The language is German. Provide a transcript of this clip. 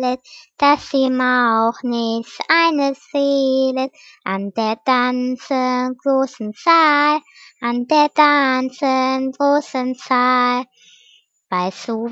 fehlet, dass ihm auch nicht eines fehlet, an der ganzen großen Zahl, an der ganzen großen Zahl. Weißt du,